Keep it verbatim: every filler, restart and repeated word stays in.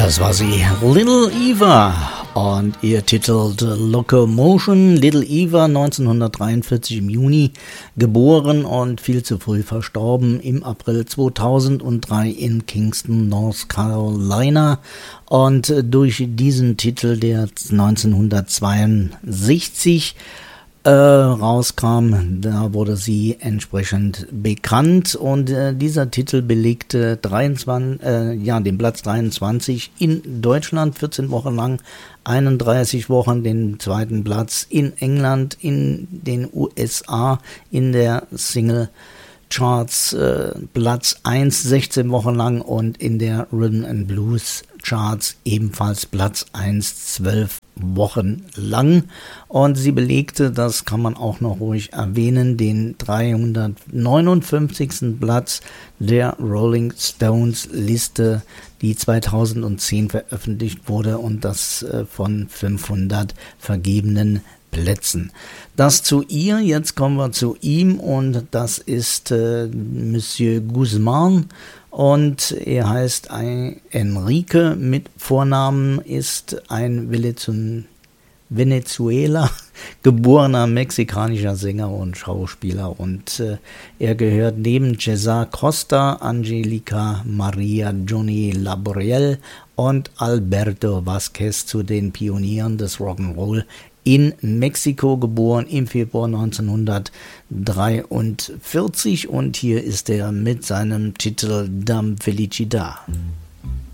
Das war sie, Little Eva, und ihr Titel Locomotion. Little Eva, neunzehnhundertdreiundvierzig im Juni geboren und viel zu früh verstorben, im April zweitausenddrei in Kingston, North Carolina. Und durch diesen Titel, der neunzehnhundertzweiundsechzig Äh, rauskam, da wurde sie entsprechend bekannt, und äh, dieser Titel belegte dreiundzwanzig, äh, ja, den Platz dreiundzwanzig in Deutschland, vierzehn Wochen lang, einunddreißig Wochen den zweiten Platz in England, in den U S A, in der Single Charts äh, Platz eins, sechzehn Wochen lang, und in der Rhythm and Blues Charts ebenfalls Platz eins, zwölf Wochen lang. Und sie belegte, das kann man auch noch ruhig erwähnen, den dreihundertneunundfünfzigsten Platz der Rolling Stones Liste, die zweitausendzehn veröffentlicht wurde, und das äh, von fünfhundert vergebenen Plätzen. Das zu ihr, jetzt kommen wir zu ihm, und das ist äh, Monsieur Guzman, und er heißt ein Enrique mit Vornamen, ist ein Venezuela geborener mexikanischer Sänger und Schauspieler, und äh, er gehört neben Cesar Costa, Angelica Maria Johnny Laboriel und Alberto Vasquez zu den Pionieren des Rock'n'Roll in Mexiko, geboren im Februar neunzehnhundertdreiundvierzig, und hier ist er mit seinem Titel Dame Felicidad.